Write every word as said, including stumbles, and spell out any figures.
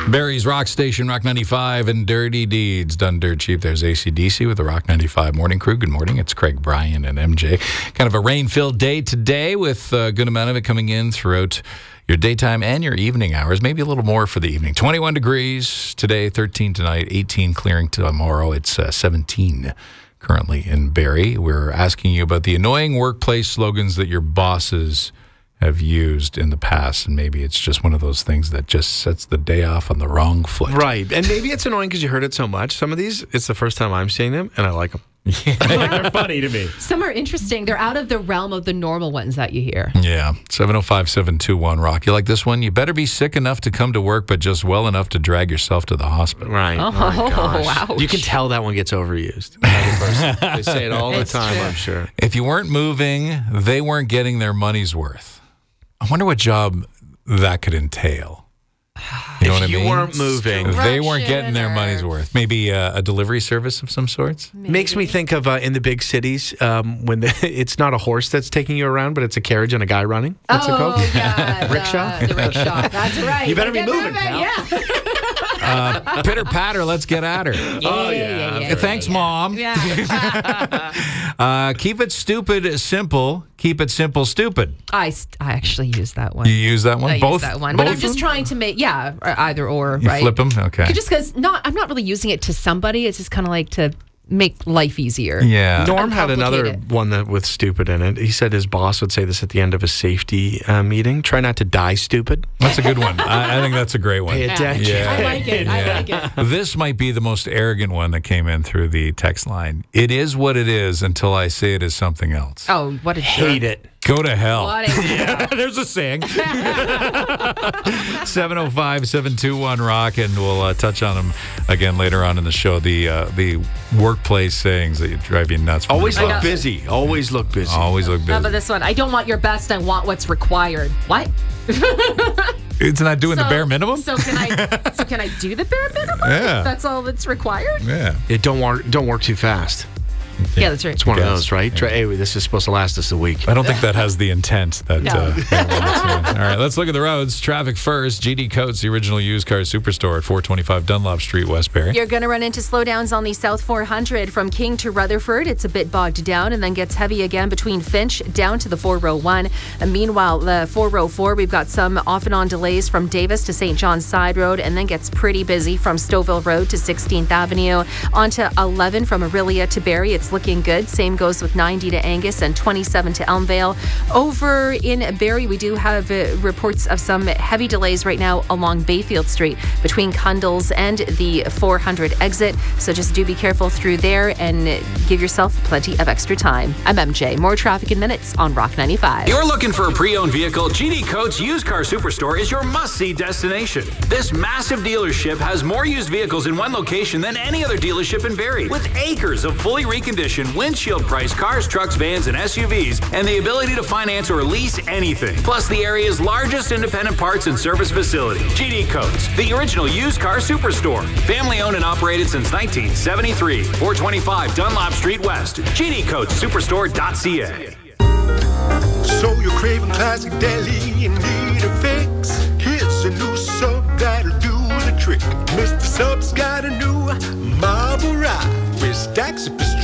Barry's Rock Station, Rock ninety-five, and Dirty Deeds done dirt cheap. There's A C D C with the Rock ninety-five Morning Crew. Good morning. It's Craig, Brian, and M J. Kind of a rain-filled day today with a good amount of it coming in throughout your daytime and your evening hours. Maybe a little more for the evening. twenty-one degrees today, thirteen tonight, eighteen clearing tomorrow. It's uh, seventeen currently in Barrie. We're asking you about the annoying workplace slogans that your bosses have used in the past, and maybe it's just one of those things that just sets the day off on the wrong foot. Right, and maybe it's annoying because you heard it so much. Some of these, it's the first time I'm seeing them, and I like them. They're funny to me. Some are interesting. They're out of the realm of the normal ones that you hear. Yeah. seven oh five, seven two one, ROCK. You like this one? You better be sick enough to come to work, but just well enough to drag yourself to the hospital. Right. Oh, gosh. wow. You can tell that one gets overused. They say it all the It's time, true. I'm sure. If you weren't moving, they weren't getting their money's worth. I wonder what job that could entail. You know If what you I mean? weren't moving. They weren't getting their Construction money's or- worth. Maybe uh, a delivery service of some sorts? Makes me think of uh, in the big cities um, when the, it's not a horse that's taking you around, but it's a carriage and a guy running. What's oh, it called? yeah. the- Rickshaw? The rickshaw. That's right. You better be Get moving, pal. Yeah. Uh, pitter patter, let's get at her. Oh, yeah, yeah, yeah. Thanks, Mom. Yeah. Uh, keep it stupid, simple. Keep it simple, stupid. I, st- I actually use that one. You use that one? I both? use that one. Both When I'm of just them? trying to make, yeah, or either or, You right? flip them? Okay. Just because not, I'm not really using it to somebody. It's just kind of like to make life easier. Yeah. Norm had another Uncomplicated. one that with stupid in it. He said his boss would say this at the end of a safety uh, meeting. Try not to die stupid. That's a good one. I, I think that's a great one. Pay attention. Yeah. I like it. I Yeah. like it. This might be the most arrogant one that came in through the text line. It is what it is until I say it is something else. Oh, what a Hate jerk. it. Go to hell. What a jerk. There's a saying. seven oh five, seven two one, ROCK, and we'll uh, touch on them again later on in the show. The uh, the workplace sayings that drive you nuts. Always I look know. busy. Always look busy. Always look How about busy. this one? I don't want your best. I want what's required. What? It's not doing the So- bare minimum? So can I? So can I do the bare minimum? Yeah. If that's all that's required. Yeah. It don't work. Don't work too fast. Yeah, that's right. It's one of Yes. those, right? Try, hey, this is supposed to last us a week. I don't think that has the intent that. No. Uh, yeah, all right, let's look at the roads. Traffic first. G D Coates, the original used car superstore at four twenty-five Dunlop Street, Westbury. You're going to run into slowdowns on the South four hundred from King to Rutherford. It's a bit bogged down and then gets heavy again between Finch down to the four oh one. And meanwhile, the four oh four, we've got some off and on delays from Davis to Saint John's Side Road and then gets pretty busy from Stouffville Road to sixteenth Avenue. Onto eleven from Aurelia to Barrie. It's looking good. Same goes with ninety to Angus and twenty-seven to Elmvale. Over in Barrie, we do have uh, reports of some heavy delays right now along Bayfield Street between Cundles and the four hundred exit. So just do be careful through there and give yourself plenty of extra time. I'm M J. More traffic in minutes on Rock ninety-five. You're looking for a pre-owned vehicle? G D Coates Used Car Superstore is your must-see destination. This massive dealership has more used vehicles in one location than any other dealership in Barrie, with acres of fully reconditioned windshield price cars, trucks, vans, and S U Vs, and the ability to finance or lease anything. Plus the area's largest independent parts and service facility. G D Coates, the original used car superstore. Family owned and operated since nineteen seventy-three. four twenty-five Dunlop Street West. G D Coates Superstore dot C A. So you're craving classic deli and need a fix? Here's a new sub that'll do the trick. Mister Sub's got a new marble rye with stacks of